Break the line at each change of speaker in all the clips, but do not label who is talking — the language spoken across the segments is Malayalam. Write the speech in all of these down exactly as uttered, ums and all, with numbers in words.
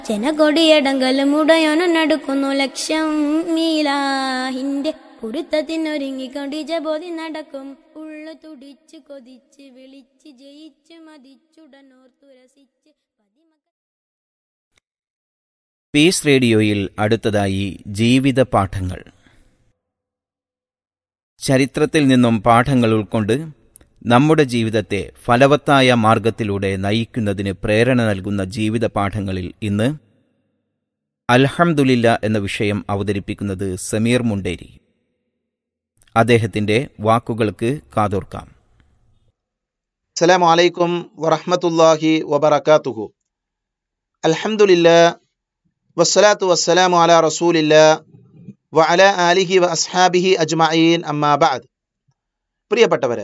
ജനകൊടിയടങ്കലും ഉടയോനും നടക്കുന്നു ലക്ഷം മീലാഹിന്റെ കുരുത്തത്തിനൊരുങ്ങിക്കൊണ്ടിജ ബോധി നടക്കും. ഉള്ളു തുടിച്ചു കൊതിച്ച് വിളിച്ച് ജയിച്ചു മതിച്ചുടനോർത്തുരസിച്ച്.
പീസ് റേഡിയോയിൽ അടുത്തതായി ജീവിത പാഠങ്ങൾ. ചരിത്രത്തിൽ നിന്നും പാഠങ്ങൾ ഉൾക്കൊണ്ട് നമ്മുടെ ജീവിതത്തെ ഫലവത്തായ മാർഗത്തിലൂടെ നയിക്കുന്നതിന് പ്രേരണ നൽകുന്ന ജീവിത പാഠങ്ങളിൽ ഇന്ന് അൽഹംദുലില്ല എന്ന വിഷയം അവതരിപ്പിക്കുന്നത് സമീർ മുണ്ടേരി. അദ്ദേഹത്തിന്റെ വാക്കുകൾക്ക് കാതോർക്കാം.
അസ്സലാമു അലൈക്കും വറഹ്മത്തുള്ളാഹി വബറകാതുഹു. അൽഹംദുലില്ലാഹ് വസ്സലാത്തു വസ്സലാമു അലാ റസൂലില്ലാഹ് വഅലാ ആലിഹി വഅസ്ഹാബിഹി അജ്മഈൻ, അമ്മാ ബഅദ്. പ്രിയപ്പെട്ടവരെ,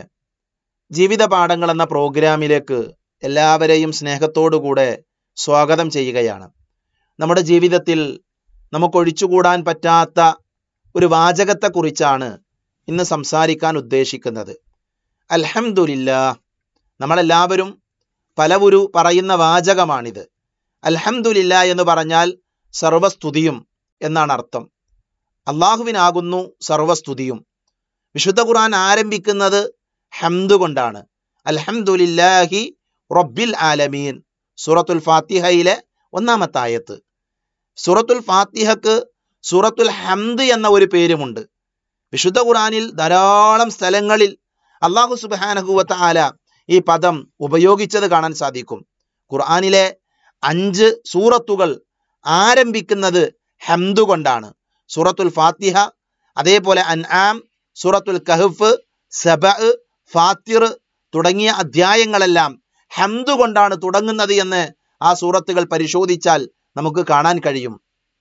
ജീവിത പാഠങ്ങൾ എന്ന പ്രോഗ്രാമിലേക്ക് എല്ലാവരെയും സ്നേഹത്തോടുകൂടെ സ്വാഗതം ചെയ്യുകയാണ്. നമ്മുടെ ജീവിതത്തിൽ നമുക്കൊഴിച്ചുകൂടാൻ പറ്റാത്ത ഒരു വാചകത്തെക്കുറിച്ചാണ് ഇന്ന് സംസാരിക്കാൻ ഉദ്ദേശിക്കുന്നത്. അൽഹംദുലില്ലാഹ്. നമ്മളെല്ലാവരും പലവരു പറയുന്ന വാചകമാണിത്. അൽഹംദുലില്ലാഹ് എന്ന് പറഞ്ഞാൽ സർവസ്തുതിയും എന്നാണ് അർത്ഥം. അള്ളാഹുവിനാകുന്നു സർവസ്തുതിയും. വിശുദ്ധ ഖുർആൻ ആരംഭിക്കുന്നത് ഹംദ് കൊണ്ടാണ്. അൽഹംദുലില്ലാഹി റബ്ബിൽ ആലമീൻ, സൂറത്തുൽ ഫാത്തിഹയിലെ ഒന്നാമത്തെ ആയത്ത്. സൂറത്തുൽ ഫാത്തിഹക്ക് സൂറത്തുൽ ഹംദ് എന്ന ഒരു പേരുമുണ്ട്. വിശുദ്ധ ഖുർആനിൽ ധാരാളം സ്ഥലങ്ങളിൽ അല്ലാഹു സുബ്ഹാനഹു വ തആല ഈ പദം ഉപയോഗിച്ചത് കാണാൻ സാധിക്കും. ഖുർആനിലെ അഞ്ച് സൂറത്തുകൾ ആരംഭിക്കുന്നത് ഹംദ് കൊണ്ടാണ്. സൂറത്തുൽ ഫാത്തിഹ, അതേപോലെ അൻആം, സൂറത്തുൽ കഹ്ഫ്, സബഅ്, ഫാത്തിർ തുടങ്ങിയ അധ്യായങ്ങളെല്ലാം ഹംദ് കൊണ്ടാണ് തുടങ്ങുന്നത് എന്ന് ആ സൂറത്തുകൾ പരിശോധിച്ചാൽ നമുക്ക് കാണാൻ കഴിയും.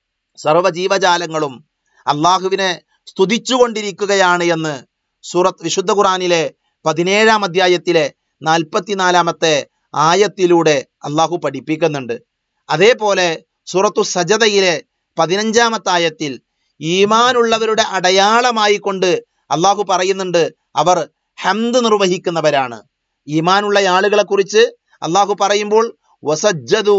സർവ്വജീവജാലങ്ങളും അള്ളാഹുവിനെ സ്തുതിച്ചുകൊണ്ടിരിക്കുകയാണ് എന്ന് സൂറത്ത് വിശുദ്ധ ഖുർആനിലെ പതിനേഴാം അധ്യായത്തിലെ നാൽപ്പത്തിനാലാമത്തെ ആയത്തിലൂടെ അള്ളാഹു പഠിപ്പിക്കുന്നുണ്ട്. അതേപോലെ സൂറത്തു സജദയിലെ പതിനഞ്ചാമത്തെ ആയത്തിൽ ഈമാനുള്ളവരുടെ അടയാളമായി കൊണ്ട് അള്ളാഹു പറയുന്നുണ്ട്, അവർ ഹംദ് നിർവഹിക്കുന്നവരാണ്. ഈമാനുള്ള ആളുകളെ കുറിച്ച് അള്ളാഹു പറയുമ്പോൾ വസജ്ജദു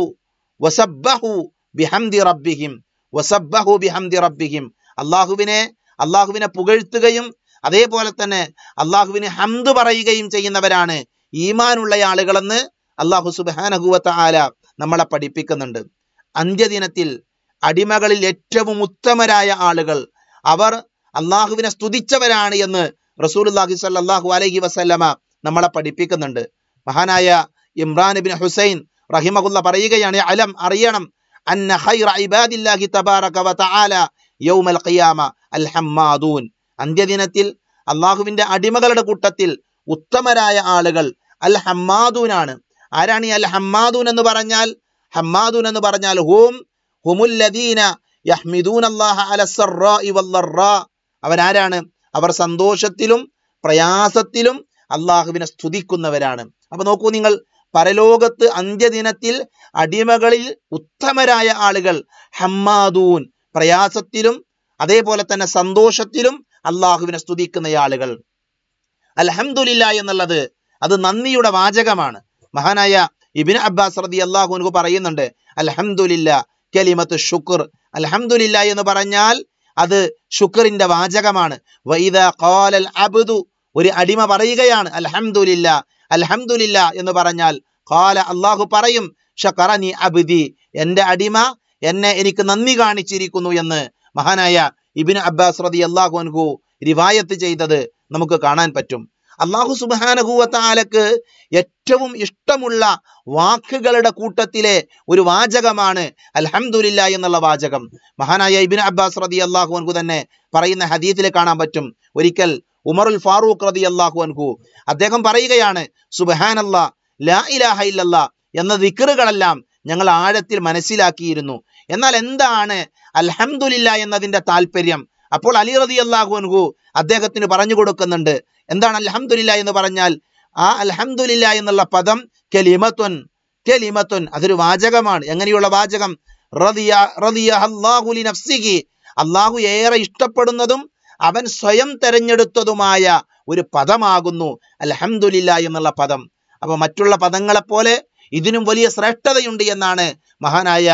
വസബ്ബഹു ബിഹംദി റബ്ബിഹിം വസബ്ബഹു ബിഹംദി റബ്ബിഹിം, അള്ളാഹുവിനെ അള്ളാഹുവിനെ പുകഴ്ത്തുകയും അതേപോലെ തന്നെ അള്ളാഹുവിന് ഹംദ് പറയുകയും ചെയ്യുന്നവരാണ് ഈമാനുള്ള ആളുകളെന്ന് അള്ളാഹു സുബ്ഹാനഹു വ തആല നമ്മളെ പഠിപ്പിക്കുന്നുണ്ട്. അന്ത്യദിനത്തിൽ അടിമകളിൽ ഏറ്റവും ഉത്തമരായ ആളുകൾ അവർ അള്ളാഹുവിനെ സ്തുതിച്ചവരാണ് എന്ന് റസൂലുള്ളാഹി സ്വല്ലല്ലാഹു അലൈഹി വസല്ലമ നമ്മളെ പഠിപ്പിക്കുന്നുണ്ട്. മഹാനായ ഇമ്രാൻ ഇബ്നു ഹുസൈൻ റഹിമഹുല്ല പറയുകയാണ്, അലം അറിയണം, അന്ന ഖൈറ ഇബാദില്ലാഹി തബാറക വ തആല യൗമൽ ഖിയാമ അൽ ഹമ്മാദൂൻ. അന്ത്യദിനത്തിൽ അള്ളാഹുവിന്റെ അടിമകളുടെ കൂട്ടത്തിൽ ഉത്തമരായ ആളുകൾ അൽ ഹമ്മാദൂനാണ്. ആരാണ് ഈ അൽ ഹമ്മാദൂൻ എന്ന് പറഞ്ഞാൽ? ഹമ്മാദൂൻ എന്ന് പറഞ്ഞാൽ ഹും ഹുമുല്ലദീന യഹ്മിദൂനല്ലാഹ അലസ്സറാഇ വല്ലറാ. അവരാരാണ്? അവർ സന്തോഷത്തിലും പ്രയാസത്തിലും അള്ളാഹുവിനെ സ്തുതിക്കുന്നവരാണ്. അപ്പൊ നോക്കൂ നിങ്ങൾ, പരലോകത്ത് അന്ത്യദിനത്തിൽ അടിമകളിൽ ഉത്തമരായ ആളുകൾ ഹമ്മാദൂൻ, പ്രയാസത്തിലും അതേപോലെ തന്നെ സന്തോഷത്തിലും അള്ളാഹുവിനെ സ്തുതിക്കുന്ന ആളുകൾ. അൽഹംദുലില്ലാഹ് എന്നുള്ളത് അത് നന്ദിയുടെ വാചകമാണ്. മഹാനായ ഇബ്നു അബ്ബാസ് റളിയല്ലാഹു അൻഹു പറയുന്നുണ്ട്, അൽഹംദുലില്ലാഹ് കലിമത്തു ശുക്ർ. അൽഹംദുലില്ലാഹ് എന്ന് പറഞ്ഞാൽ അത് ശുക്റിന്റെ വാചകമാണ്. വഇദാ ഖാലൽ അബ്ദു, ഒരു അടിമ പറയുകയാണ് അൽഹംദുലില്ലാഹ് അൽഹംദുലില്ലാഹ് എന്ന് പറഞ്ഞാൽ ഖാല, അല്ലാഹു പറയും, ശകറനി അബ്ദി, എൻ്റെ അടിമ എന്നെ എനിക്ക് നന്ദി കാണിച്ചിരിക്കുന്നു എന്ന് മഹാനായ ഇബ്നു അബ്ബാസ് റളിയല്ലാഹു അൻഹു റിവായത്ത് ചെയ്തത് നമുക്ക് കാണാൻ പറ്റും. അല്ലാഹു സുബ്ഹാനഹു വ തആലക്ക് ഏറ്റവും ഇഷ്ടമുള്ള വാക്കുകളുടെ കൂട്ടത്തിലെ ഒരു വാചകമാണ് അൽഹംദുലില്ലാഹ് എന്നുള്ള വാചകം. മഹാനായ ഇബ്നു അബ്ബാസ് റളിയല്ലാഹു അൻഹു തന്നെ പറയുന്ന ഹദീസിൽ കാണാൻ പറ്റും, ഒരിക്കൽ ഉമറുൽ ഫാറൂഖ് റളിയല്ലാഹു അൻഹു അദ്ദേഹം പറയുകയാണ്, സുബ്ഹാനല്ലാഹ് ലാ ഇലാഹ ഇല്ലല്ലാഹ് എന്ന ദിക്റുകളെല്ലാം ഞങ്ങൾ ആഴത്തിൽ മനസ്സിലാക്കിയിരുന്നു. എന്നാൽ എന്താണ് അൽഹംദുലില്ലാഹ് എന്നതിന്റെ താല്പര്യം? അപ്പോൾ അലി റളിയല്ലാഹു അൻഹു അദ്ദേഹത്തിന് പറഞ്ഞു കൊടുക്കുന്നുണ്ട്, എന്താണ് അൽഹംദുലില്ലാഹ് എന്ന് പറഞ്ഞാൽ? ആ അൽഹംദുലില്ലാഹ് എന്നുള്ള പദം കലിമത്തുൻ, കലിമത്തുൻ അതൊരു വാചകമാണ്. എങ്ങനെയുള്ള വാചകം? റളിയ റളിയഹല്ലാഹു ലിനഫ്സിഹി, അല്ലാഹു ഏറെ ഇഷ്ടപ്പെടുന്നതും അവൻ സ്വയം തെരഞ്ഞെടുത്തതുമായ ഒരു പദമാകുന്നു അൽഹംദുലില്ലാഹ് എന്നുള്ള പദം. അപ്പൊ മറ്റുള്ള പദങ്ങളെ പോലെ ഇതിനും വലിയ ശ്രേഷ്ഠതയുണ്ട് എന്നാണ് മഹാനായ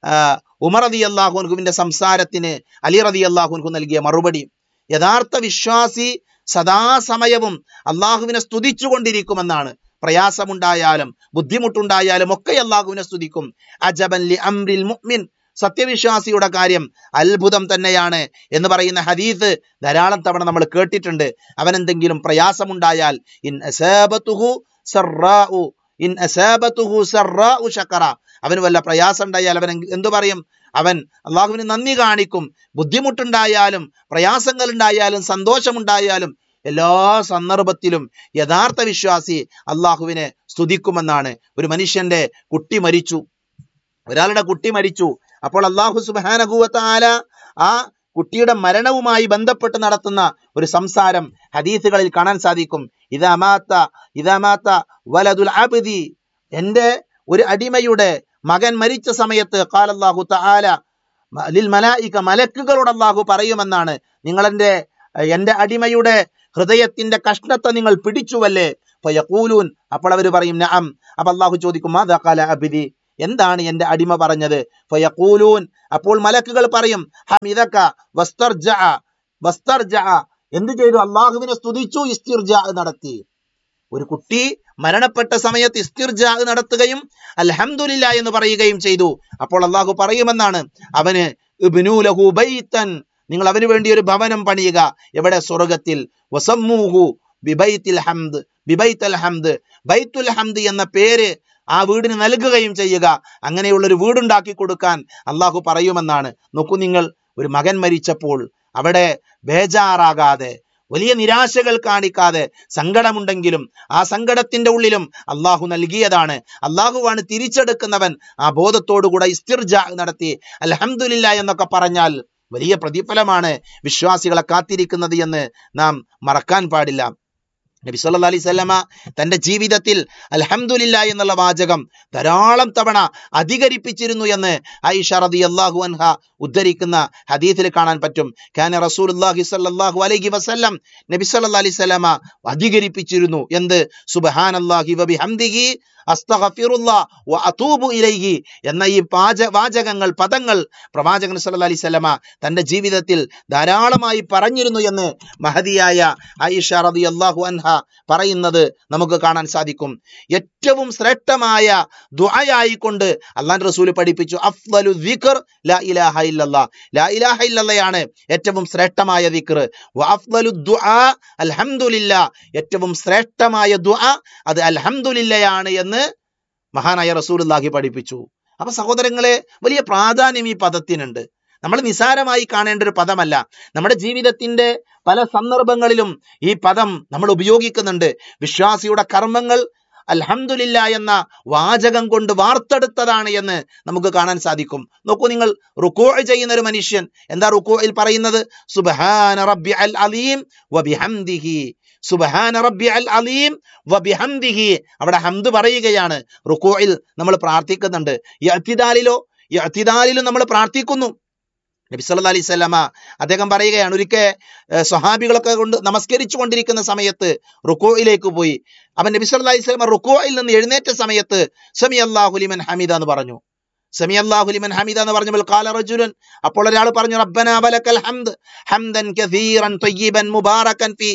ഉമർ റളിയല്ലാഹു അൻഹുവിന്റെ സംസാരത്തിന് അലി റളിയല്ലാഹു അൻഹു നൽകിയ മറുപടി. യഥാർത്ഥ വിശ്വാസി സദാസമയവും അള്ളാഹുവിനെ സ്തുതിച്ചുകൊണ്ടിരിക്കുമെന്നാണ്. പ്രയാസമുണ്ടായാലും ബുദ്ധിമുട്ടുണ്ടായാലും ഒക്കെ അള്ളാഹുവിനെ സ്തുതിക്കും. അജബൻ ലി അംരിൽ മുഅ്മിൻ, സത്യവിശ്വാസിയുടെ കാര്യം അത്ഭുതം തന്നെയാണ് എന്ന് പറയുന്ന ഹദീസ് ധാരാളം തവണ നമ്മൾ കേട്ടിട്ടുണ്ട്. അവനെന്തെങ്കിലും പ്രയാസമുണ്ടായാൽ ഇൻ അസാബതുഹു സറാഉ ഇൻ അസാബതുഹു സറാഉ ശക്കറ, അവന് വല്ല പ്രയാസം ഉണ്ടായാൽ അവൻ എന്തു പറയും? അവൻ അള്ളാഹുവിന് നന്ദി കാണിക്കും. ബുദ്ധിമുട്ടുണ്ടായാലും പ്രയാസങ്ങൾ ഉണ്ടായാലും സന്തോഷമുണ്ടായാലും എല്ലാ സന്ദർഭത്തിലും യഥാർത്ഥ വിശ്വാസി അള്ളാഹുവിനെ സ്തുതിക്കുമെന്നാണ്. ഒരു മനുഷ്യന്റെ കുട്ടി മരിച്ചു, ഒരാളുടെ കുട്ടി മരിച്ചു. അപ്പോൾ അല്ലാഹു സുബ്ഹാനഹു വ തആല ആ കുട്ടിയുടെ മരണവുമായി ബന്ധപ്പെട്ട് നടത്തുന്ന ഒരു സംസാരം ഹദീസുകളിൽ കാണാൻ സാധിക്കും. ഇദാ മാത ഇദാ മാത വലദുൽ അബ്ദി, എൻ്റെ ഒരു അടിമയുടെ മകൻ മരിച്ച സമയത്ത് ഖാല അല്ലാഹു തആല ലിൽ മലായിക, മലക്കുകളോട് അല്ലാഹു പറയുമെന്നാണ്, നിങ്ങളെൻ്റെ എൻ്റെ അടിമയുടെ ഹൃദയത്തിന്റെ കഷ്ണത്തെ നിങ്ങൾ പിടിച്ചുവല്ലേ? ഫയഖൂലൂൻ, അപ്പോൾ അവർ പറയും നഅം. അപ്പോൾ അല്ലാഹു ചോദിക്കും മാദാ ഖാല അബ്ദി, എന്താണ് എൻ്റെ അടിമ പറഞ്ഞത്? ഫയഖൂലൂൻ, അപ്പോൾ മലക്കുകൾ പറയും ഹമിദക വസ്തർജഅ വസ്തർജഅ, എന്ത് ചെയ്തു? അള്ളാഹുവിനെ സ്തുതിച്ചു, ഇസ്തിർജാ നടത്തി. ഒരു കുട്ടി മരണപ്പെട്ട സമയത്ത് ഇസ്തിർജാ നടത്തുകയും അൽഹംദുലില്ലാ എന്ന് പറയുകയും ചെയ്തു. അപ്പോൾ അള്ളാഹു പറയുമെന്നാണ്, അവന് ഇബ്നു ലഹു ബൈതൻ, നിങ്ങൾ അവന് വേണ്ടി ഒരു ഭവനം പണിയുക. എവിടെ? സ്വർഗത്തിൽ. വസമ്മൂഹു ബിബൈത്തിൽ ഹംദ് ബിബൈത്തുൽ ഹംദ്, ബൈത്തുൽ ഹംദ് എന്ന പേര് ആ വീടിന് നൽകുകയും ചെയ്യുക. അങ്ങനെയുള്ളൊരു വീടുണ്ടാക്കി കൊടുക്കാൻ അള്ളാഹു പറയുമെന്നാണ്. നോക്കൂ നിങ്ങൾ, ഒരു മകൻ മരിച്ചപ്പോൾ അവിടെ ബേജാറാകാതെ, വലിയ നിരാശകൾ കാണിക്കാതെ, സങ്കടമുണ്ടെങ്കിലും ആ സങ്കടത്തിന്റെ ഉള്ളിലും അള്ളാഹു നൽകിയതാണ്, അള്ളാഹുവാണ് തിരിച്ചെടുക്കുന്നവൻ, ആ ബോധത്തോടുകൂടെ ഇസ്തിർജാ നടത്തി അൽഹംദുലില്ലാ എന്നൊക്കെ പറഞ്ഞാൽ വലിയ പ്രതിഫലമാണ് വിശ്വാസികളെ കാത്തിരിക്കുന്നത് എന്ന് നാം മറക്കാൻ പാടില്ല. നബി സല്ലല്ലാഹു അലൈഹി വസല്ലമ തന്റെ ജീവിതത്തിൽ അൽഹംദുലില്ലാ എന്നുള്ള വാചകം ധാരാളം തവണ അധികരിപ്പിച്ചിരുന്നു എന്ന് ആയിഷ റളിയല്ലാഹു അൻഹ ഉദ്ധരിക്കുന്ന ഹദീസിൽ കാണാൻ പറ്റും. കാന റസൂലുള്ളാഹി സ്വല്ലല്ലാഹു അലൈഹി വസല്ലം, നബി സല്ലല്ലാഹു അലൈഹി വസല്ലമ അധികരിപ്പിച്ചിരുന്നു എന്ത്? സുബ്ഹാനല്ലാഹി വബിഹംദിഹി അസ്തഗ്ഫിറുല്ലാഹ് വ അതൂബു ഇലൈഹി എന്ന ഈ പാച വാചകങ്ങൾ പദങ്ങൾ പ്രവാചകൻ സല്ലല്ലാഹു അലൈഹി വസല്ലമ തന്റെ ജീവിതത്തിൽ ധാരാളമായി പറഞ്ഞിരുന്നു എന്ന് മഹദിയായ ആയിഷ റളിയല്ലാഹു അൻഹ പറയുന്നത് നമുക്ക് കാണാൻ സാധിക്കും. ഏറ്റവും ശ്രേഷ്ഠമായ ദുആയായിക്കൊണ്ട് അല്ലാഹുവിന്റെ റസൂൽ പഠിപ്പിച്ചു, അഫ്ളലു ദിക്ർ ലാ ഇലാഹ ഇല്ലല്ലാഹ്, ലാ ഇലാഹ ഇല്ലല്ലയാണ് ഏറ്റവും ശ്രേഷ്ഠമായ ദിക്ർ. വ അഫ്ളലു ദുആ അൽഹംദുലില്ലാ, ഏറ്റവും ശ്രേഷ്ഠമായ ദുആ അത് അൽഹംദുലില്ലയാണ് എന്ന് മഹാനായ റസൂലുള്ളാഹി പഠിപ്പിച്ചു. അപ്പൊ സഹോദരങ്ങളെ, വലിയ പ്രാധാന്യം ഈ പദത്തിനുണ്ട്. നമ്മൾ നിസാരമായി കാണേണ്ട ഒരു പദമല്ല. നമ്മുടെ ജീവിതത്തിന്റെ പല സന്ദർഭങ്ങളിലും ഈ പദം നമ്മൾ ഉപയോഗിക്കുന്നുണ്ട്. വിശ്വാസിയുടെ കർമ്മങ്ങൾ അൽഹംദുലില്ലാ എന്ന വാചകം കൊണ്ട് വാർത്തെടുത്തതാണ് എന്ന് നമുക്ക് കാണാൻ സാധിക്കും. നോക്കൂ നിങ്ങൾ, റുക്കൂ ചെയ്യുന്ന ഒരു മനുഷ്യൻ എന്താ റുക്കൂയിൽ പറയുന്നത്? സുബ്ഹാന റബ്ബിയൽ അലീം വബിഹംദിഹി, സുബ്ഹാന റബ്ബിയൽ അലീം വബിഹംദിഹി, അവിടെ ഹംദ് പറയുകയാണ്. റുക്കൂയിൽ നമ്മൾ പ്രാർത്ഥിക്കുന്നുണ്ട്. ഇഅ്തിദാലിലോ ഇഅ്തിദാലിലും നമ്മൾ പ്രാർത്ഥിക്കുന്നു. നബി സല്ലല്ലാഹു അലൈഹി വസല്ലമ അദ്ദേഹം പറയുകയാണ്, ഒരിക്കൽ സ്വഹാബികളൊക്കെ കൊണ്ട് നമസ്കരിച്ചു കൊണ്ടിരിക്കുന്ന സമയത്ത് റുക്കൂയിലേക്ക് പോയി. അവൻ നബി സല്ലല്ലാഹു അലൈഹി വസല്ലമ റുക്കൂയിൽ നിന്ന് എഴുന്നേറ്റ സമയത്ത് സമിഅല്ലാഹു ലിമൻ ഹമിദ എന്ന് പറഞ്ഞു. സമിഅല്ലാഹു ലിമൻ ഹമിദ എന്ന് പറഞ്ഞപ്പോൾ ഖാല റജുലുൻ, അപ്പോൾ ഒരാൾ പറഞ്ഞു, റബ്ബനാ വലക്കൽ ഹംദ് ഹംദൻ കസീറൻ ത്വയ്യിബൻ മുബാറകൻ ഫീ.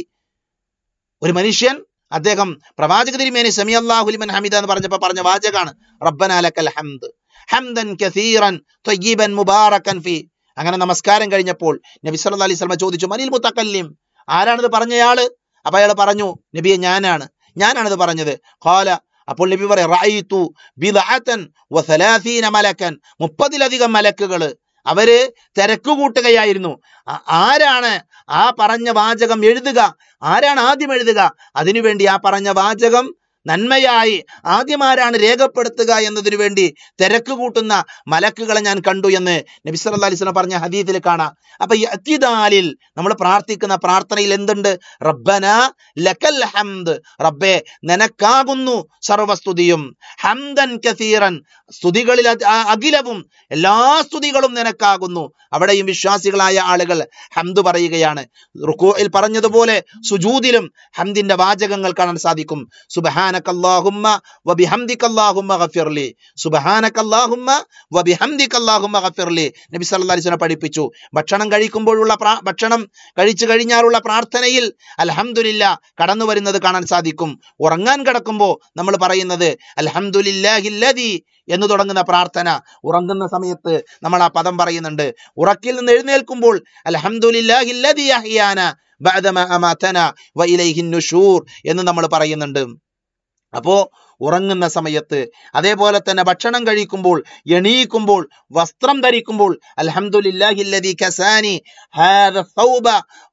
ഒരു മനുഷ്യൻ അദ്ദേഹം പ്രവാചക തിരുമേനി സമിഅല്ലാഹു ലിമൻ ഹമിദ എന്ന് പറഞ്ഞപ്പോൾ പറഞ്ഞ വാചകാണ് റബ്ബനാ ലക്കൽ ഹംദ് ഹംദൻ കസീറൻ ത്വയ്യിബൻ മുബാറകൻ ഫീ. അങ്ങനെ നമസ്കാരം കഴിഞ്ഞപ്പോൾ നബി സല്ലല്ലാഹു അലൈഹി വസല്ലം ചോദിച്ചു, മനിൽ മുതകല്ലിം, ആരാണിത് പറഞ്ഞയാള്? അപ്പൊ അയാൾ പറഞ്ഞു, നബിയെ ഞാനാണ് ഞാനാണിത് പറഞ്ഞത്. ഖാല, അപ്പോൾ നബി പറയും, റഅയ്തു ബിദഅതൻ വസലാസീന മലക്കൻ, മുപ്പതിലധികം മലക്കുകൾ അവര് തിരക്ക് കൂട്ടുകയായിരുന്നു. ആരാണ് ആ പറഞ്ഞ വാചകം എഴുതുക? ആരാണ് ആദ്യം എഴുതുക? അതിനുവേണ്ടി ആ പറഞ്ഞ വാചകം നന്മയായി ആദ്യം ആരാണ് രേഖപ്പെടുത്തുക എന്നതിനു വേണ്ടി തിരക്ക് കൂട്ടുന്ന മലക്കുകളെ ഞാൻ കണ്ടു എന്ന് നബി സല്ലല്ലാഹു അലൈഹി വസല്ലം പറഞ്ഞ ഹദീസിൽ കാണാം. അപ്പൊ ഈ ഇഅ്തിദാലിൽ നമ്മൾ പ്രാർത്ഥിക്കുന്ന പ്രാർത്ഥനയിൽ എന്തുണ്ട്? റബ്ബനാ ലക്കൽ ഹംദ്, റബ്ബേ നിനക്കാകുന്നു സർവസ്തുതിയും, ഹംദൻ കസീറൻ, സ്തുതികളിൽ അഖിലവും എല്ലാ സ്തുതികളും നിനക്കാകുന്നു. അവിടെയും വിശ്വാസികളായ ആളുകൾ ഹംദ് പറയുകയാണ്. റുകൂഇൽ പറഞ്ഞതുപോലെ സുജൂദിലും ഹംദിന്റെ വാചകങ്ങൾ കാണാൻ സാധിക്കും. സുബ്ഹാന സുബ്ഹാനകല്ലാഹുമ്മ വബിഹംദികല്ലാഹുമ്മ ഗഫിർലി, സുബ്ഹാനകല്ലാഹുമ്മ വബിഹംദികല്ലാഹുമ്മ ഗഫിർലി നബി സല്ലല്ലാഹു അലൈഹി വസല്ലം പഠിപ്പിച്ചു. ഭക്ഷണം കഴിക്കുമ്പോഴുള്ള ഭക്ഷണം കഴിച്ചു കഴിഞ്ഞാലുള്ള പ്രാർത്ഥനയിൽ അൽഹംദുലില്ലാ കടന്നു വരുന്നത് കാണാൻ സാധിക്കും. ഉറങ്ങാൻ കിടക്കുമ്പോൾ നമ്മൾ പറയുന്നത് അൽഹംദുലില്ലാഹില്ലദി എന്ന് തുടങ്ങുന്ന പ്രാർത്ഥന ഉറങ്ങുന്ന സമയത്ത് നമ്മൾ ആ പദം പറയുന്നുണ്ട്. ഉറക്കിൽ നിന്ന് എഴുന്നേൽക്കുമ്പോൾ അൽഹംദുലില്ലാഹില്ലദി അഹ്യാന ബഅദമാ അമാതന വഇലൈഹിൻ നുശൂർ എന്ന് നമ്മൾ പറയുന്നുണ്ട്. അപ്പോ ഉറങ്ങുന്ന സമയത്ത്, അതേപോലെ തന്നെ ഭക്ഷണം കഴിക്കുമ്പോൾ, എണീക്കുമ്പോൾ, വസ്ത്രം ധരിക്കുമ്പോൾ അൽഹംദുലില്ലാഹില്ലദി കസാനി ഹാദ സൗബ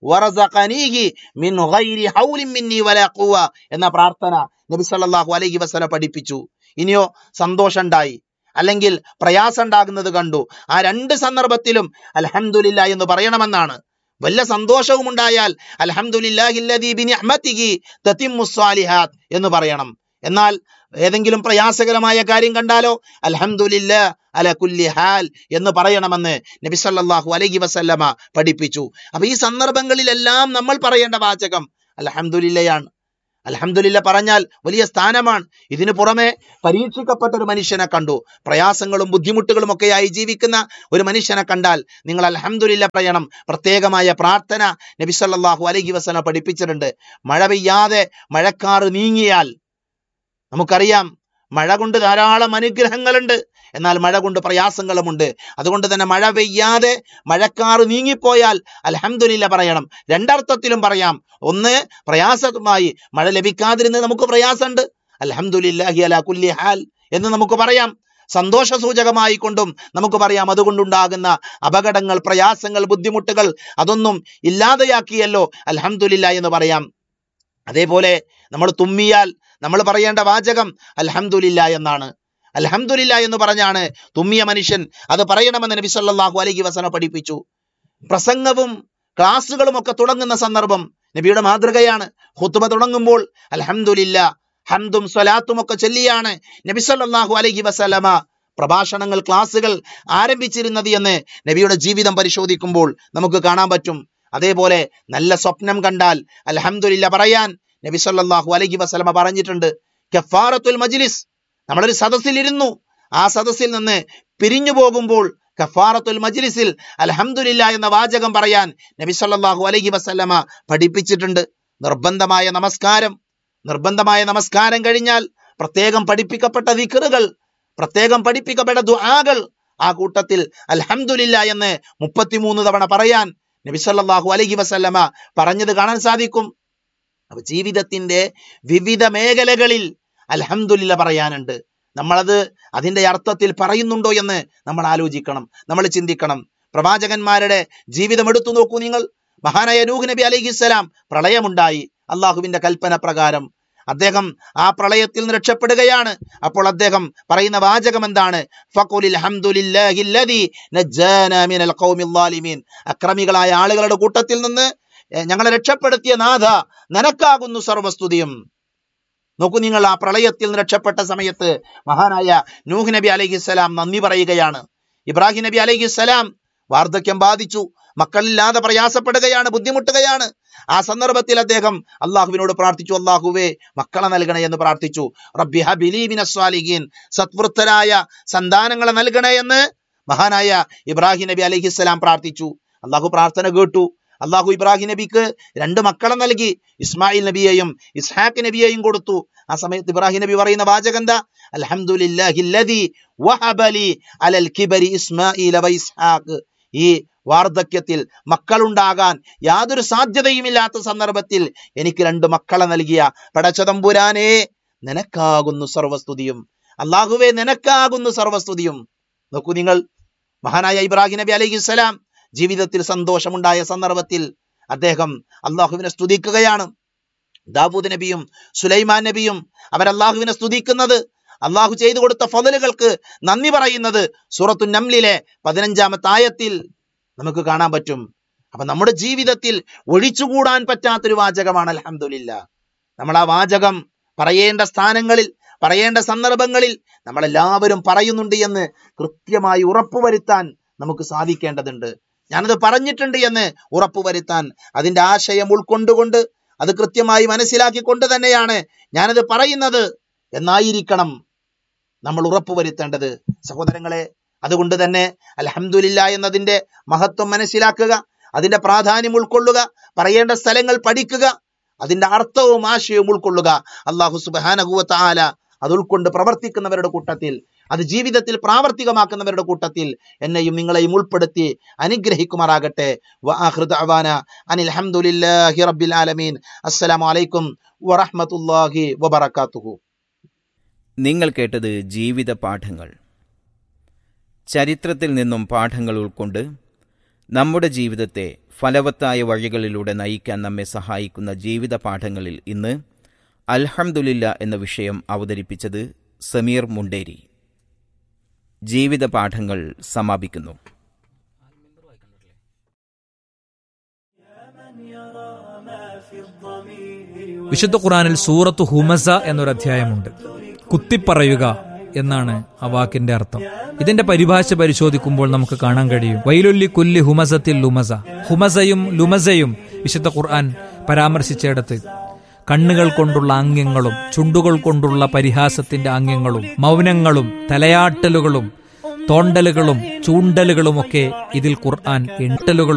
വറസഖനീഹി മിൻ ഗൈരി ഹൗലിൻ മിന്നി വലാ ഖുവ എന്ന പ്രാർത്ഥന നബി സല്ലല്ലാഹു അലൈഹി വസല്ലം പഠിപ്പിച്ചു. ഇനിയോ സന്തോഷം ഉണ്ടായി അല്ലെങ്കിൽ പ്രയാസം ഉണ്ടാകുന്നത് കണ്ടു, ആ രണ്ട് സന്ദർഭത്തിലും അൽഹംദുലില്ലാ എന്ന് പറയണമെന്നാണ്. വല്ല സന്തോഷവും ഉണ്ടായാൽ അൽഹംദുലില്ലാഹില്ലദി ബിനിഅമതിഹി തതിമ്മുസ് സ്വാലിഹാത്ത് എന്ന് പറയണം. എന്നാൽ ഏതെങ്കിലും പ്രയാസകരമായ കാര്യം കണ്ടാലോ അൽഹംദുലില്ലാ അലാ കുല്ലി ഹാൽ എന്ന് പറയണമെന്ന് നബി സല്ലല്ലാഹു അലൈഹി വസല്ലമ പഠിപ്പിച്ചു. അപ്പൊ ഈ സന്ദർഭങ്ങളിലെല്ലാം നമ്മൾ പറയേണ്ട വാചകം അൽഹംദുലില്ലയാണ്. അൽഹംദുലില്ല പറഞ്ഞാൽ വലിയ സ്ഥാനമാണ്. ഇതിനു പുറമെ പരീക്ഷിക്കപ്പെട്ട ഒരു മനുഷ്യനെ കണ്ടു, പ്രയാസങ്ങളും ബുദ്ധിമുട്ടുകളും ഒക്കെയായി ജീവിക്കുന്ന ഒരു മനുഷ്യനെ കണ്ടാൽ നിങ്ങൾ അൽഹംദുലില്ല പറയണം. പ്രത്യേകമായ പ്രാർത്ഥന നബി സല്ലല്ലാഹു അലൈഹി വസല്ലം പഠിപ്പിച്ചിട്ടുണ്ട്. മഴ പെയ്യാതെ മഴക്കാറ് നീങ്ങിയാൽ, നമുക്കറിയാം മഴ കൊണ്ട് ധാരാളം അനുഗ്രഹങ്ങളുണ്ട്, എന്നാൽ മഴ കൊണ്ട് പ്രയാസങ്ങളുമുണ്ട്. അതുകൊണ്ട് തന്നെ മഴ പെയ്യാതെ മഴക്കാറ് നീങ്ങിപ്പോയാൽ അൽഹംദുലില്ല പറയണം. രണ്ടർത്ഥത്തിലും പറയാം. ഒന്ന്, പ്രയാസമായി മഴ ലഭിക്കാതിരുന്ന് നമുക്ക് പ്രയാസമുണ്ട്, അൽഹംദുലില്ലാഹി അലാ കുല്ലി ഹാൽ എന്ന് നമുക്ക് പറയാം. സന്തോഷ സൂചകമായി കൊണ്ടും നമുക്ക് പറയാം. അതുകൊണ്ടുണ്ടാകുന്ന അപകടങ്ങൾ, പ്രയാസങ്ങൾ, ബുദ്ധിമുട്ടുകൾ അതൊന്നും ഇല്ലാതെയാക്കിയല്ലോ അൽഹംദുലില്ലാ എന്ന് പറയാം. അതേപോലെ നമ്മൾ തുമ്മിയാൽ നമ്മൾ പറയേണ്ട വാചകം അൽഹംദുലില്ലാ എന്നാണ്. അൽഹംദുലില്ലാ എന്ന് പറഞ്ഞാണ് തുമ്മിയ മനുഷ്യൻ അത് പറയണമെന്ന് നബി സല്ലല്ലാഹു അലൈഹി വസല്ലം പഠിപ്പിച്ചു. പ്രസംഗവും ക്ലാസുകളും ഒക്കെ തുടങ്ങുന്ന സന്ദർഭം നബിയുടെ മാതൃകയാണ്. ഖുത്ബ തുടങ്ങുമ്പോൾ അൽഹംദുലില്ലാ ഹംദും സ്വലാത്തും ഒക്കെ ചൊല്ലിയാണ് നബി സല്ലല്ലാഹു അലൈഹി വസല്ലമ പ്രഭാഷണങ്ങൾ, ക്ലാസുകൾ ആരംഭിച്ചിരുന്നത് എന്ന് നബിയുടെ ജീവിതം പരിശോധിക്കുമ്പോൾ നമുക്ക് കാണാൻ പറ്റും. അതേപോലെ നല്ല സ്വപ്നം കണ്ടാൽ അൽഹംദുലില്ലാ പറയാൻ നബി സല്ലല്ലാഹു അലൈഹി വസല്ലമ പറഞ്ഞിട്ടുണ്ട്. കഫാറത്തുൽ മജ്ലിസ്, നമ്മളൊരു സദസ്സിലിരുന്നു, ആ സദസ്സിൽ നിന്ന് പിരിഞ്ഞു പോകുമ്പോൾ കഫാറത്തുൽ മജ്ലിസിൽ അൽഹംദുലില്ലാ എന്ന വാചകം പറയാൻ നബി സല്ലല്ലാഹു അലൈഹി വസല്ലമ പഠിപ്പിച്ചിട്ടുണ്ട്. നിർബന്ധമായ നമസ്കാരം നിർബന്ധമായ നമസ്കാരം കഴിഞ്ഞാൽ പ്രത്യേകം പഠിപ്പിക്കപ്പെട്ട ദിക്റുകൾ, പ്രത്യേകം പഠിപ്പിക്കപ്പെട്ട ദുആകൾ, ആ കൂട്ടത്തിൽ അൽഹംദുലില്ലാ എന്ന് മുപ്പത്തിമൂന്ന് തവണ പറയാൻ നബി സല്ലല്ലാഹു അലൈഹി വസല്ലമ പറഞ്ഞത് കാണാൻ സാധിക്കും. അപ്പൊ ജീവിതത്തിന്റെ വിവിധ മേഖലകളിൽ അൽഹംദുലില്ലാ പറയാനുണ്ട്. നമ്മളത് അതിന്റെ അർത്ഥത്തിൽ പറയുന്നുണ്ടോ എന്ന് നമ്മൾ ആലോചിക്കണം, നമ്മൾ ചിന്തിക്കണം. പ്രവാചകന്മാരുടെ ജീവിതം എടുത്തു നോക്കൂ നിങ്ങൾ. മഹാനായ നൂഹ് നബി അലൈഹിസ്സലാം പ്രളയമുണ്ടായി. അള്ളാഹുവിന്റെ കൽപ്പന പ്രകാരം അദ്ദേഹം ആ പ്രളയത്തിൽ നിന്ന് രക്ഷപ്പെടുകയാണ്. അപ്പോൾ അദ്ദേഹം പറയുന്ന വാചകം എന്താണ്? ഫഖുലിൽ ഹംദുലില്ലാഹില്ലദീ നജ്ജാനാ മിനൽ ഖൗമിൽ ളാലിമീൻ. അക്രമികളായ ആളുകളുടെ കൂട്ടത്തിൽ നിന്ന് ഞങ്ങളെ രക്ഷപ്പെടുത്തിയ നാഥ, നിനക്കാകുന്നു സർവസ്തുതിയും. നോക്കൂ നിങ്ങൾ, ആ പ്രളയത്തിൽ നിന്ന് രക്ഷപ്പെട്ട സമയത്ത് മഹാനായ നൂഹ് നബി അലൈഹിസ്സലാം നന്ദി പറയുകയാണ്. ഇബ്രാഹിം നബി അലൈഹിസ്സലാം വാർദ്ധക്യം ബാധിച്ചു, മക്കളില്ലാതെ പ്രയാസപ്പെടുകയാണ്, ബുദ്ധിമുട്ടുകയാണ്. ആ സന്ദർഭത്തിൽ അദ്ദേഹം അള്ളാഹുവിനോട് പ്രാർത്ഥിച്ചു, അള്ളാഹുവേ മക്കളെ നൽകണേ എന്ന് പ്രാർത്ഥിച്ചു. റബ്ബി ഹബിലി മിനസ് സ്വാലിഹീൻ, സത്വൃത്തരായ സന്താനങ്ങളെ നൽകണേ എന്ന് മഹാനായ ഇബ്രാഹിം നബി അലൈഹിസ്സലാം പ്രാർത്ഥിച്ചു. അള്ളാഹു പ്രാർത്ഥന കേട്ടു. അള്ളാഹു ഇബ്രാഹിം നബിക്ക് രണ്ട് മക്കളെ നൽകി, ഇസ്മായിൽ നബിയെയും ഇസ്ഹാഖ് നബിയെയും കൊടുത്തു. ആ സമയത്ത് ഇബ്രാഹിം നബി പറയുന്ന വാചകം എന്താ? അൽഹംദുലില്ലാഹില്ലദീ വഹബലി അലൽ കിബരി ഇസ്മാഈല വ ഇസ്ഹാഖ്. ഈ വാർദ്ധക്യത്തിൽ മക്കളുണ്ടാകാൻ യാതൊരു സാധ്യതയുമില്ലാത്ത സന്ദർഭത്തിൽ എനിക്ക് രണ്ട് മക്കളെ നൽകിയ പടച്ചതമ്പുരാനേ, നിനക്കാകുന്നു സർവസ്തുതിയും. അള്ളാഹുവേ, നിനക്കാകുന്നു സർവസ്തുതിയും. നോക്കൂ നിങ്ങൾ, മഹാനായ ഇബ്രാഹിം നബി അലൈഹിസ്സലാം ജീവിതത്തിൽ സന്തോഷമുണ്ടായ സന്ദർഭത്തിൽ അദ്ദേഹം അള്ളാഹുവിനെ സ്തുതിക്കുകയാണ്. ദാവൂദ് നബിയും സുലൈമാൻ നബിയും അവർ അള്ളാഹുവിനെ സ്തുതിക്കുന്നത്, അള്ളാഹു ചെയ്തു കൊടുത്ത ഫളലുകൾക്ക് നന്ദി പറയുന്നത് സൂറത്തു നംലിലെ പതിനഞ്ചാമത്തെ ആയത്തിൽ നമുക്ക് കാണാൻ പറ്റും. അപ്പൊ നമ്മുടെ ജീവിതത്തിൽ ഒഴിച്ചുകൂടാൻ പറ്റാത്തൊരു വാചകമാണ് അൽഹംദുലില്ലാ. നമ്മൾ ആ വാചകം പറയേണ്ട സ്ഥാനങ്ങളിൽ, പറയേണ്ട സന്ദർഭങ്ങളിൽ നമ്മളെല്ലാവരും പറയുന്നുണ്ട് എന്ന് കൃത്യമായി ഉറപ്പുവരുത്താൻ നമുക്ക് സാധിക്കേണ്ടതുണ്ട്. ഞാനത് പറഞ്ഞിട്ടുണ്ട് എന്ന് ഉറപ്പുവരുത്താൻ, അതിന്റെ ആശയം ഉൾക്കൊണ്ടുകൊണ്ട് അത് കൃത്യമായി മനസ്സിലാക്കിക്കൊണ്ട് തന്നെയാണ് ഞാനത് പറയുന്നത് എന്നായിരിക്കണം നമ്മൾ ഉറപ്പുവരുത്തേണ്ടത് സഹോദരങ്ങളെ. അതുകൊണ്ട് തന്നെ അൽഹംദുലില്ലാ എന്നതിൻ്റെ മഹത്വം മനസ്സിലാക്കുക, അതിൻ്റെ പ്രാധാന്യം ഉൾക്കൊള്ളുക, പറയേണ്ട സ്ഥലങ്ങൾ പഠിക്കുക, അതിൻ്റെ അർത്ഥവും ആശയവും ഉൾക്കൊള്ളുക. അല്ലാഹു സുബ്ഹാനഹു വ തആല അത് ഉൾക്കൊണ്ട് പ്രവർത്തിക്കുന്നവരുടെ കൂട്ടത്തിൽ, അത് ജീവിതത്തിൽ പ്രാവർത്തികമാക്കുന്നവരുടെ കൂട്ടത്തിൽ എന്നെയും നിങ്ങളെയും ഉൾപ്പെടുത്തി അനുഗ്രഹിക്കുമാറാകട്ടെ. വആഖിറു ദഅവാന അനിൽ ഹംദുലില്ലാഹി റബ്ബിൽ ആലമീൻ. അസ്സലാമു അലൈക്കും വറഹ്മത്തുള്ളാഹി വബറകാതുഹു.
നിങ്ങൾ കേട്ടത് ജീവിത പാഠങ്ങൾ. ചരിത്രത്തിൽ നിന്നും പാഠങ്ങൾ ഉൾക്കൊണ്ട് നമ്മുടെ ജീവിതത്തെ ഫലവത്തായ വഴികളിലൂടെ നയിക്കാൻ നമ്മെ സഹായിക്കുന്ന ജീവിത പാഠങ്ങളിൽ ഇന്ന് അൽഹംദുലില്ലാ എന്ന വിഷയം അവതരിപ്പിച്ചത് സമീർ മുണ്ടേരി. ജീവിത പാഠങ്ങൾ സമാപിക്കുന്നു.
വിശുദ്ധ ഖുർആനിൽ സൂറത്തു ഹുമസ എന്നൊരു അധ്യായമുണ്ട്. കുത്തിപ്പറയുക എന്നാണ് ആ വാക്കിന്റെ അർത്ഥം. ഇതിന്റെ പരിഭാഷ പരിശോധിക്കുമ്പോൾ നമുക്ക് കാണാൻ കഴിയും, വൈലുല്ലി കുല്ലി ഹുമസത്തിൽ ലുമസ. ഹുമസയും ലുമസയും വിശുദ്ധ ഖുർആൻ പരാമർശിച്ചിടത്ത് കണ്ണുകൾ കൊണ്ടുള്ള ആംഗ്യങ്ങളും ചുണ്ടുകൾ കൊണ്ടുള്ള പരിഹാസത്തിന്റെ ആംഗ്യങ്ങളും മൗനങ്ങളും തലയാട്ടലുകളും തോണ്ടലുകളും ചൂണ്ടലുകളുമൊക്കെ ഇതിൽ ഖുർആൻ എണ്ണലുകളും